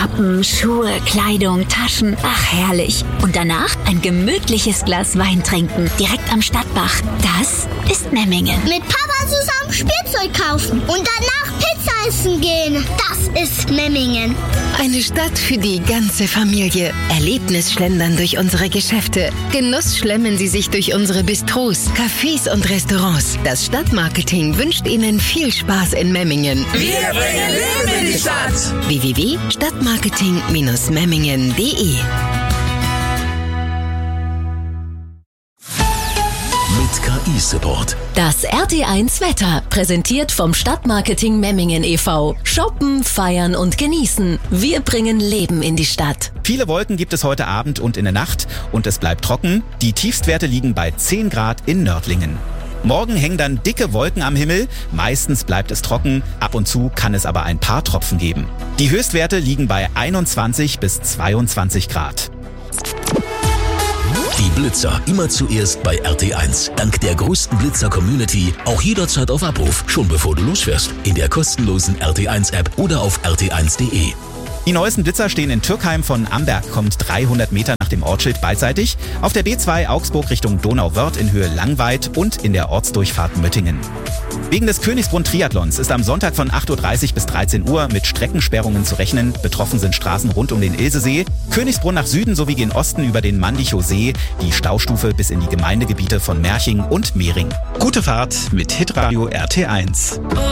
Shoppen, Schuhe, Kleidung, Taschen. Ach, herrlich. Und danach ein gemütliches Glas Wein trinken. Direkt am Stadtbach. Das ist Memmingen. Mit Papa zusammen Spielzeug kaufen und danach Pizza essen gehen. Das ist Memmingen. Eine Stadt für die ganze Familie. Erlebnis schlendern durch unsere Geschäfte. Genuss schlemmen Sie sich durch unsere Bistros, Cafés und Restaurants. Das Stadtmarketing wünscht Ihnen viel Spaß in Memmingen. Wir bringen Leben in die Stadt. www.stadtmarketing-memmingen.de KI-Support. Das RT1 Wetter, präsentiert vom Stadtmarketing Memmingen e.V. Shoppen, feiern und genießen. Wir bringen Leben in die Stadt. Viele Wolken gibt es heute Abend und in der Nacht und es bleibt trocken. Die Tiefstwerte liegen bei 10 Grad in Nördlingen. Morgen hängen dann dicke Wolken am Himmel. Meistens bleibt es trocken. Ab und zu kann es aber ein paar Tropfen geben. Die Höchstwerte liegen bei 21 bis 22 Grad. Die Blitzer immer zuerst bei RT1. Dank der größten Blitzer-Community auch jederzeit auf Abruf, schon bevor du losfährst. In der kostenlosen RT1-App oder auf rt1.de. Die neuesten Blitzer stehen in Türkheim. Von Amberg kommt 300 Meter nach dem Ortsschild beidseitig. Auf der B2 Augsburg Richtung Donauwörth in Höhe Langweid und in der Ortsdurchfahrt Möttingen. Wegen des Königsbrunn-Triathlons ist am Sonntag von 8.30 Uhr bis 13 Uhr mit Streckensperrungen zu rechnen. Betroffen sind Straßen rund um den Ilsesee, Königsbrunn nach Süden sowie gen Osten über den Mandichow See, die Staustufe bis in die Gemeindegebiete von Merching und Mehring. Gute Fahrt mit Hitradio RT1.